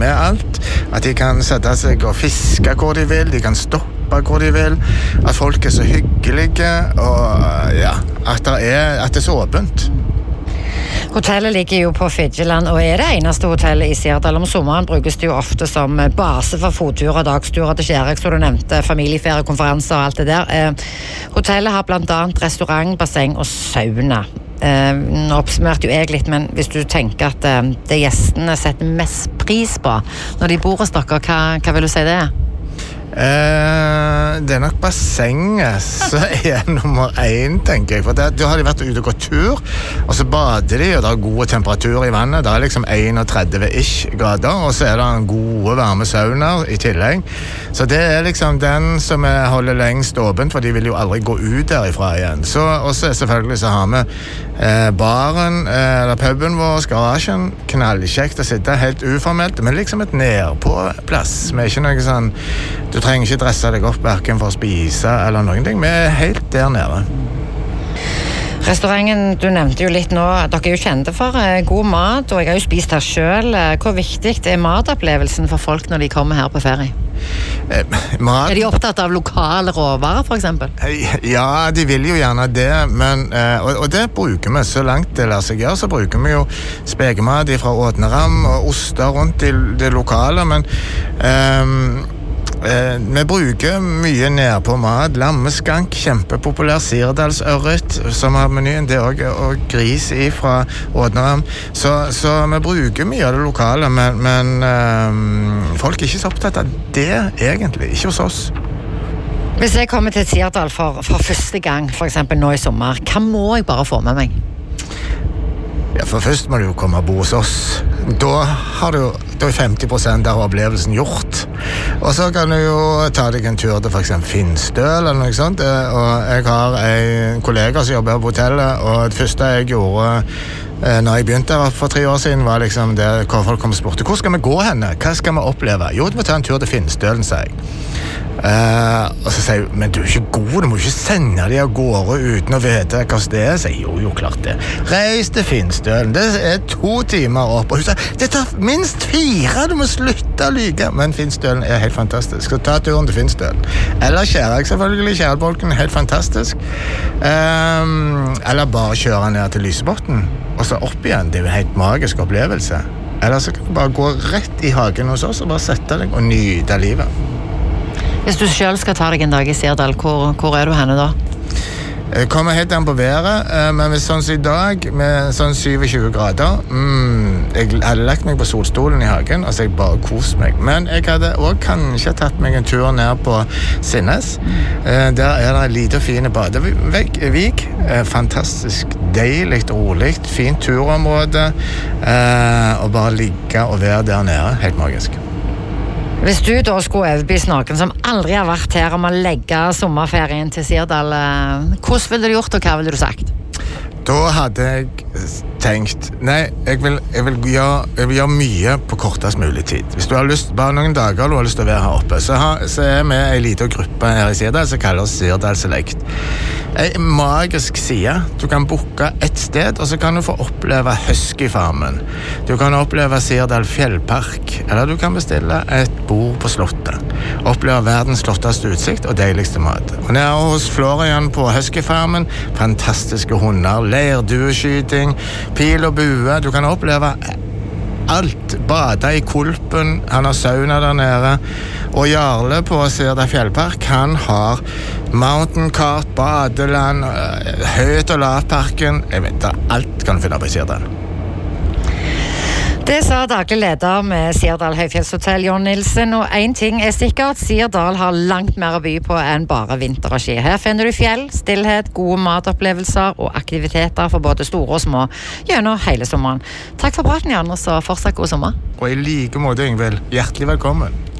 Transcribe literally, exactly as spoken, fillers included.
med alt, at de kan sette seg og fiske hvor de vil, de kan stoppe hvor de vil, at folk er så hyggelige, og ja, at det er, at det er så åpent. Hotellet ligger jo på Fidjeland, og er det eneste hotellet i Sirdal. Om sommeren brukes det jo ofte som base for fotturer, dagsturer til Skjærek, så du nevnte familieferie, konferanser og alt det der. Eh, hotellet har blant annet restaurant, basseng og sauna. Eh, nå oppsummerte jo jeg litt, men hvis du tenker at eh, det gjestene setter mest pris på når de bor hos dere, hva, hva vil du si det er? Eh, det er nok bassenget så er nummer én, tenker jeg. For det, da har de vært ute og gått tur, og så bader de, og det er gode temperaturer i vannet. Det er liksom tretti-ish grader, og så er det en gode varme sauner i tillegg. Så det er liksom den som holder lengst åpent, for de vil jo aldri gå ut derifra igjen. Så, og så selvfølgelig så har vi eh, baren, eh, eller puben vår, garasjen, knallkjekt å sitte, helt uformelt, men liksom et nedpå-plass. Vi er ikke noe sånn, du trenger ikke dresse deg opp hverken for å spise eller noen ting. Vi er helt der nede. Restauranten, du nevnte jo litt nå, dere er jo kjente for god mat, og jeg har jo spist her selv. Hvor viktig er matopplevelsen for folk når de kommer her på ferie? Eh, mat... Er de opptatt av lokale råvarer, for eksempel? Ja, de vil jo gjerne det, men, eh, og, og det bruker vi så langt det lar seg gjøre, så bruker vi jo spekemat fra Ådneram og oster rundt i det lokale, men eh, Eh, vi bruker mye ned på mat. Lammeskank, kjempepopulær. Sirdalsørret, som har menyen. Det er også, og gris fra Ådneram. Så, så vi bruker mye av det lokale, men, men eh, folk er ikke så opptatt av det, egentlig. Ikke hos oss. Hvis jeg kommer til Sirdal for, for første gang, for eksempel nå i sommer, hva må jeg bare få med meg? Ja, for først må du jo komme og bo hos oss. Da har du da er femti prosent av opplevelsen gjort. Og så kan du jo ta deg en tur til for eksempel Finnstøl eller noe sånt. Og jeg har en kollega som jobber på hotellet, og det første jeg gjorde når jeg begynte her for tre år siden, var liksom det hvor folk kom og spurte, hvor skal vi gå henne? Hva skal vi oppleve? Jo, du må ta en tur til Finnstølen, sa jeg. Uh, og så sier jeg, men du er ikke god, du må ikke sende de av gårde uten å vite hva det er. Så jeg, jo, jo, klart det. Reis til Finnstølen, det er to timer opp. Og hun sa, det tar minst fire, du må slutte å lyge. Men Finnstølen er helt fantastisk, så ta turen til Finnstølen. Eller Skjærek, selvfølgelig, Skjærbolken, helt fantastisk. Um, eller bare kjøre ned til Lysebotn, og så opp igjen. Det er jo en helt magisk opplevelse. Eller så kan du bare gå rett i hagen hos oss og bare sette deg og nyte livet. Hvis du selv skal ta deg en dag i Sirdal, hvor, hvor er du henne da? Jeg kommer helt an på været, men hvis sånn som i dag, med sånn tjue grader, mm, jeg hadde lagt meg på solstolen i hagen, og så jeg bare kost meg. Men jeg hadde også kanskje tatt meg en tur ned på Sinnes. Der er det en lite fine badevik, fantastisk deilig, rolig, fint turområde, og bare ligge og være der nede, helt magisk. Hvis du da skulle overbevise noen som aldri har vært her om å legge sommerferien til Sirdal, hvordan ville du gjort, og hva ville du sagt? Da hadde jeg tenkt, nei, jeg vil, jeg vil, gjøre, jeg vil gjøre mye på kortest mulig tid. Hvis du har lyst, bare noen dager du har lyst til å være her oppe, så, har, så er vi en liten gruppe her i Sirdal som kaller oss Sirdal Select. En magisk side. Du kan booke et sted, og så kan du få oppleve Huskyfarmen. Du kan oppleve Sirdal Fjellpark, eller du kan bestille et bord på slottet. Oppleve verdens flotteste utsikt og deiligste mat. Og nede hos Florian på Huskyfarmen, fantastiske hunder, leirdueskyting, pil og bue. Du kan oppleve alt. Bade i Kulpen, han har sauna der nede. Og Jarle på Sirdal Fjellpark, han har mountain kart, badeland, høyt- og lavparken. Jeg vet da, alt kan du finne på i Sirdal. Det sa daglig leder med Sirdal Høyfjellshotell, Jon Nilsen, og en ting er sikkert, Sirdal har langt mer å by på enn bare vinter og ski. Her finner du fjell, stillhet, gode matopplevelser og aktiviteter for både store og små gjennom hele sommeren. Takk for praten, Jan, og så fortsatt god sommer. Og i like måte, Ingvild, hjertelig velkommen.